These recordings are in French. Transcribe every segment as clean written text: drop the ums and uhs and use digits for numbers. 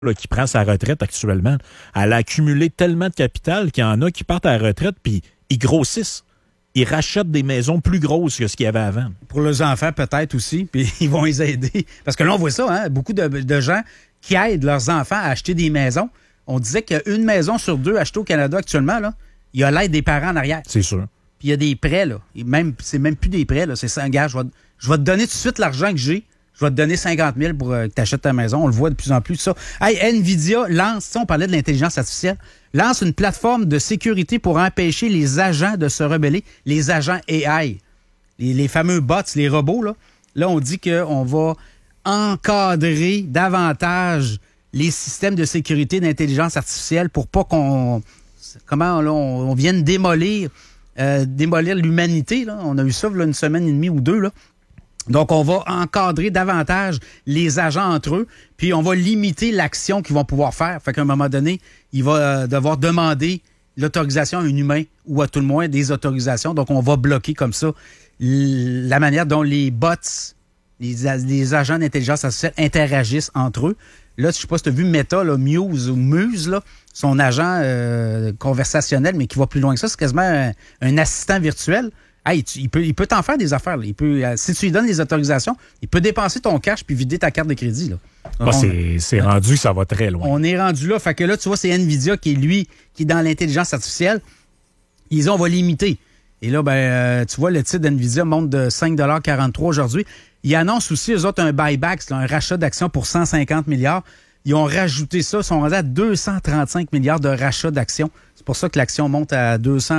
là, qui prend sa retraite actuellement, elle a accumulé tellement de capital qu'il y en a qui partent à la retraite puis ils grossissent. Ils rachètent des maisons plus grosses que ce qu'il y avait avant. Pour leurs enfants, peut-être aussi, puis ils vont les aider. Parce que là, on voit ça, hein? Beaucoup de gens qui aident leurs enfants à acheter des maisons. On disait qu'une maison sur deux achetée au Canada actuellement, là, il y a l'aide des parents en arrière. C'est sûr. Puis il y a des prêts, là. Et même, c'est même plus des prêts, là. C'est ça, gars, je vais te donner tout de suite l'argent que j'ai. Je vais te donner 50 000 pour que tu achètes ta maison. On le voit de plus en plus, ça. Hey, NVIDIA lance, on parlait de l'intelligence artificielle, lance une plateforme de sécurité pour empêcher les agents de se rebeller, les agents AI, les fameux bots, les robots. Là, on dit qu'on va encadrer davantage les systèmes de sécurité d'intelligence artificielle pour pas qu'on vienne démolir l'humanité. Là. On a eu ça là, une semaine et demie ou deux, là. Donc, on va encadrer davantage les agents entre eux, puis on va limiter l'action qu'ils vont pouvoir faire. Fait qu'à un moment donné, il va devoir demander l'autorisation à un humain ou à tout le moins des autorisations. Donc, on va bloquer comme ça la manière dont les bots, les agents d'intelligence artificielle interagissent entre eux. Là, je ne sais pas si tu as vu Meta, là, Muse, là, son agent conversationnel, mais qui va plus loin que ça. C'est quasiment un assistant virtuel. Hey, il peut t'en faire des affaires. Là. Si tu lui donnes les autorisations, il peut dépenser ton cash puis vider ta carte de crédit. Là. Donc, c'est rendu, ça va très loin. On est rendu là. Fait que là, tu vois, c'est NVIDIA qui est dans l'intelligence artificielle. On va limiter. Et là, tu vois, le titre d'NVIDIA monte de 5,43 $ aujourd'hui. Ils annoncent aussi, eux autres, un buyback, un rachat d'actions pour 150 milliards. Ils ont rajouté ça, ils sont rendus à 235 milliards de rachats d'actions. C'est pour ça que l'action monte à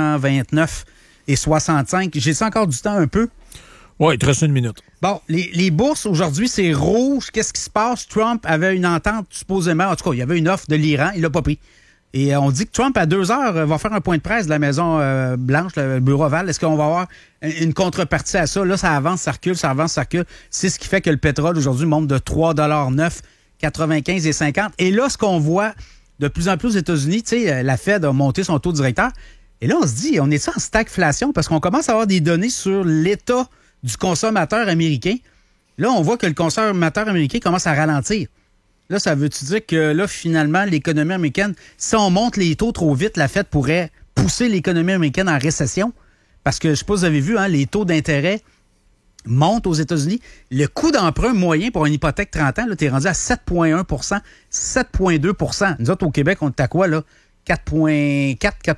229,65. J'ai ça encore du temps un peu? Oui, il te reste une minute. Bon, les bourses, aujourd'hui, c'est rouge. Qu'est-ce qui se passe? Trump avait une entente, supposément. En tout cas, il y avait une offre de l'Iran. Il l'a pas pris. Et on dit que Trump, à 2 heures, va faire un point de presse de la Maison-Blanche, le bureau ovale. Est-ce qu'on va avoir une contrepartie à ça? Là, ça avance, ça recule, ça avance, ça recule. C'est ce qui fait que le pétrole, aujourd'hui, monte de 3,9 $, 95 et 50. Et là, ce qu'on voit de plus en plus aux États-Unis, tu sais, la Fed a monté son taux directeur. Et là, on se dit, on est en stagflation parce qu'on commence à avoir des données sur l'état du consommateur américain. Là, on voit que le consommateur américain commence à ralentir. Là, ça veut-tu dire que là, finalement, l'économie américaine, si on monte les taux trop vite, la Fed pourrait pousser l'économie américaine en récession? Parce que, je ne sais pas si vous avez vu, hein, les taux d'intérêt montent aux États-Unis. Le coût d'emprunt moyen pour une hypothèque 30 ans, tu es rendu à 7,1 %, 7,2 %. Nous autres, au Québec, on est à quoi, là? 4,4,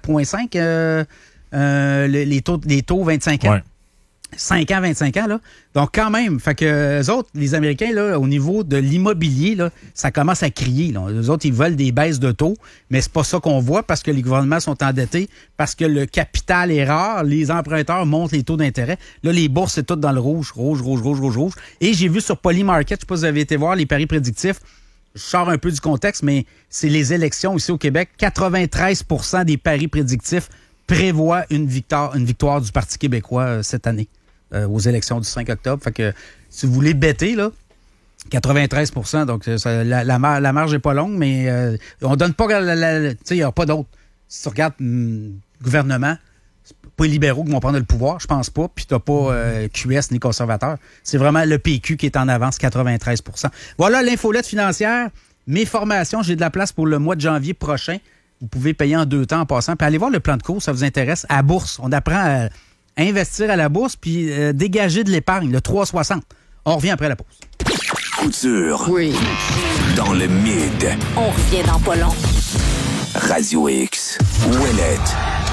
4,5 les taux 25 ans. Ouais. 5 ans, 25 ans, là. Donc, quand même, fait que eux autres, les Américains, là, au niveau de l'immobilier, là, ça commence à crier, là. Eux autres, ils veulent des baisses de taux, mais c'est pas ça qu'on voit parce que les gouvernements sont endettés, parce que le capital est rare, les emprunteurs montent les taux d'intérêt. Là, les bourses, c'est tout dans le rouge. Et j'ai vu sur Polymarket, je sais pas si vous avez été voir les paris prédictifs, je sors un peu du contexte, mais c'est les élections ici au Québec. 93 % des paris prédictifs prévoient une victoire du Parti québécois cette année aux élections du 5 octobre. Fait que si vous voulez bêter, là, 93 %, donc la marge n'est pas longue, mais on donne pas... Tu sais, il n'y a pas d'autre. Si tu regardes gouvernement, c'est pas les libéraux qui vont prendre le pouvoir, je pense pas, puis t'as pas QS ni conservateur. C'est vraiment le PQ qui est en avance, 93 %. Voilà l'infolette financière. Mes formations, j'ai de la place pour le mois de janvier prochain. Vous pouvez payer en 2 temps en passant. Puis allez voir le plan de cours, ça vous intéresse. À bourse, on apprend à investir à la bourse puis dégager de l'épargne, le 3,60. On revient après la pause. Couture. Oui. Dans le mid. On revient dans pas long. Radio X. Ouellette.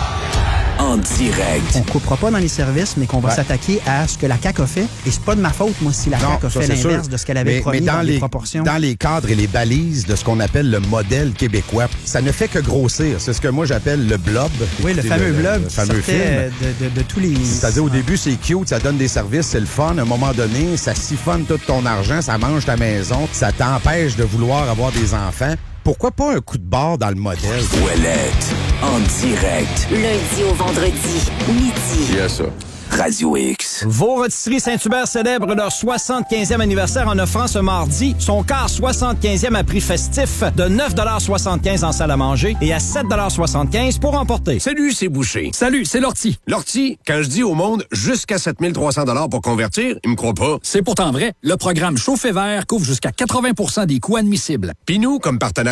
En direct. On coupera pas dans les services, mais qu'on va s'attaquer à ce que la CAQ a fait. Et c'est pas de ma faute, moi, si la CAQ a fait l'inverse de ce qu'elle avait promis dans les proportions. Dans les cadres et les balises de ce qu'on appelle le modèle québécois, ça ne fait que grossir. C'est ce que moi, j'appelle le blob. Oui, le fameux blob. Le fameux film. De tous les... C'est-à-dire, au début, c'est cute, ça donne des services, c'est le fun. À un moment donné, ça siphonne tout ton argent, ça mange ta maison, ça t'empêche de vouloir avoir des enfants. Pourquoi pas un coup de barre dans le modèle? Ouellette, en direct. Lundi au vendredi, midi. Il y a ça. Radio X. Vos rôtisseries Saint-Hubert célèbrent leur 75e anniversaire en offrant ce mardi son quart 75e à prix festif de 9,75 en salle à manger et à 7,75 pour emporter. Salut, c'est Boucher. Salut, c'est Lortie. Lortie, quand je dis au monde jusqu'à 7300 $ pour convertir, ils me croient pas. C'est pourtant vrai. Le programme Chauffe Vert couvre jusqu'à 80% des coûts admissibles. Puis nous, comme partenaire